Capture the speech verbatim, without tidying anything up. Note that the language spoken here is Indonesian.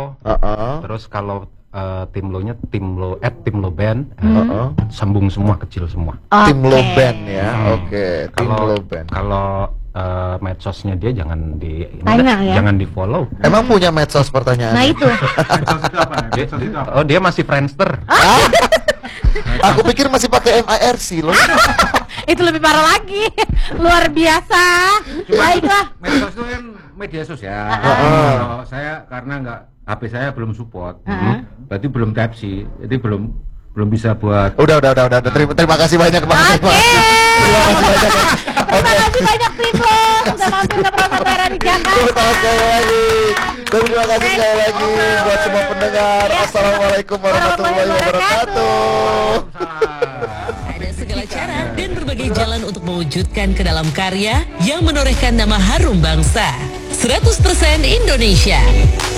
Timlo. Uh-uh. Terus kalau uh, Timlo-nya Timlo at Timlo Band, Hmm. uh, sambung semua, kecil semua. Okay. Timlo Band ya. Hmm. Oke, okay. Kalau Timlo Band. kalau uh, medsosnya dia jangan di ini Tanya, dah, ya? jangan di follow. Emang punya medsos pertanyaan? Nah itu. Medsos itu apa? Dia, Medsos itu apa? oh dia masih Friendster. Aku pikir masih pakai M I R C loh. Itu lebih parah lagi. Luar biasa. Baiklah. Medsos itu kan media sosial. Heeh. Kalau saya karena nggak H P saya belum support, Heeh. berarti belum Type C, jadi belum belum bisa buat. Udah, udah, udah, udah. Terima, terima kasih banyak Bang. Oke. Terima kasih banyak. ya. Terima kasih banyak Timlo sudah mampir ke Pramantara di Terima Jakarta. kasih sekali lagi. Terima kasih sekali lagi buat semua pendengar. Assalamualaikum warahmatullahi wabarakatuh. Ada segala cara dan berbagai jalan untuk mewujudkan ke dalam karya yang menorehkan nama harum bangsa. seratus persen Indonesia.